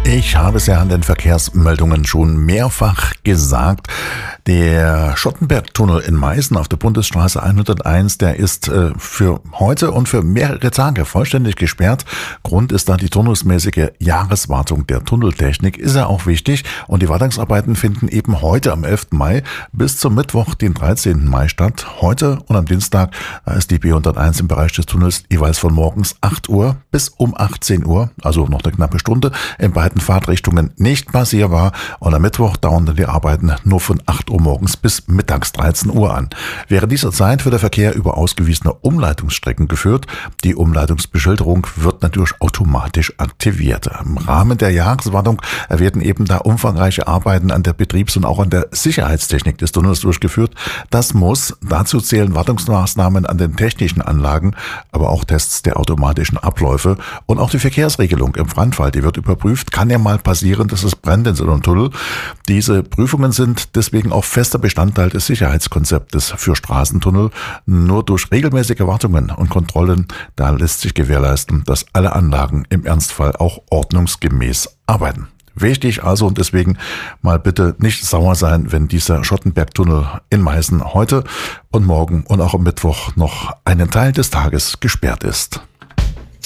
Ich habe es ja an den Verkehrsmeldungen schon mehrfach gesagt. Der Schottenbergtunnel in Meißen auf der Bundesstraße 101, der ist für heute und für mehrere Tage vollständig gesperrt. Grund ist da die turnusmäßige Jahreswartung der Tunneltechnik. Ist ja auch wichtig. Und die Wartungsarbeiten finden eben heute am 11. Mai bis zum Mittwoch, den 13. Mai statt. Heute und am Dienstag, da ist die B101 im Bereich des Tunnels jeweils von morgens 8 Uhr bis um 18 Uhr, also noch eine knappe Stunde, in beiden Fahrtrichtungen nicht passierbar. Und am Mittwoch dauern dann die Arbeiten nur von 8 Uhr morgens bis mittags 13 Uhr an. Während dieser Zeit wird der Verkehr über ausgewiesene Umleitungsstrecken geführt. Die Umleitungsbeschilderung wird natürlich automatisch aktiviert. Im Rahmen der Jahreswartung werden eben da umfangreiche Arbeiten an der Betriebs- und auch an der Sicherheitstechnik des Tunnels durchgeführt. Das muss. Dazu zählen Wartungsmaßnahmen an den technischen Anlagen, aber auch Tests der automatischen Abläufe und auch die Verkehrsregelung im Brandfall. Die wird überprüft. Kann ja mal passieren, dass es brennt in so einem Tunnel. Diese Prüfungen sind deswegen auch fester Bestandteil des Sicherheitskonzeptes für Straßentunnel. Nur durch regelmäßige Wartungen und Kontrollen, da lässt sich gewährleisten, dass alle Anlagen im Ernstfall auch ordnungsgemäß arbeiten. Wichtig also, und deswegen mal bitte nicht sauer sein, wenn dieser Schottenbergtunnel in Meißen heute und morgen und auch am Mittwoch noch einen Teil des Tages gesperrt ist.